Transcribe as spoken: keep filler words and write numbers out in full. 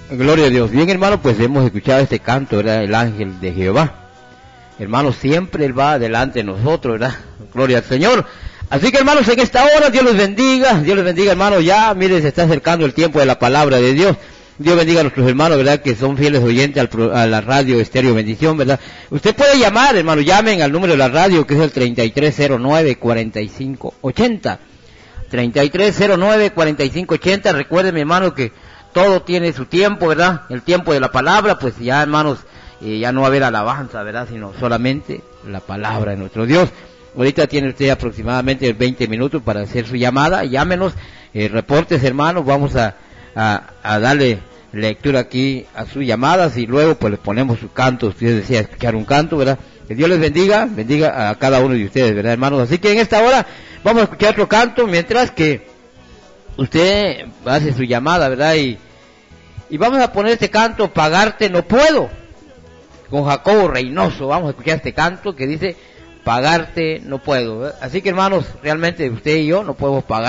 Gloria a Dios. Bien, hermano, pues hemos escuchado este canto, ¿verdad? El ángel de Jehová. Hermano, siempre Él va delante de nosotros, ¿verdad? Gloria al Señor. Así que, hermanos, en esta hora, Dios los bendiga. Dios los bendiga, hermano. Ya, mire, se está acercando el tiempo de la palabra de Dios. Dios bendiga a nuestros hermanos, ¿verdad? Que son fieles oyentes al pro, a la radio Estéreo Bendición, ¿verdad? Usted puede llamar, hermano. Llamen al número de la radio, que es el treinta y tres cero nueve, cuarenta y cinco ochenta. treinta y tres cero nueve, cuarenta y cinco ochenta. Recuerde, mi hermano, que todo tiene su tiempo, ¿verdad? El tiempo de la palabra, pues ya, hermanos, eh, ya no va a haber alabanza, ¿verdad? Sino solamente la palabra de nuestro Dios. Ahorita tiene usted aproximadamente veinte minutos para hacer su llamada. Llámenos, eh, reportes, hermanos. Vamos a, a, a darle lectura aquí a sus llamadas y luego pues le ponemos su canto. Usted desea escuchar un canto, ¿verdad? Que Dios les bendiga, bendiga a cada uno de ustedes, ¿verdad, hermanos? Así que en esta hora vamos a escuchar otro canto mientras que usted hace su llamada, ¿verdad? Y, y vamos a poner este canto, Pagarte no puedo, con Jacobo Reynoso. Vamos a escuchar este canto que dice, Pagarte no puedo, ¿verdad? Así que, hermanos, realmente usted y yo no podemos pagar.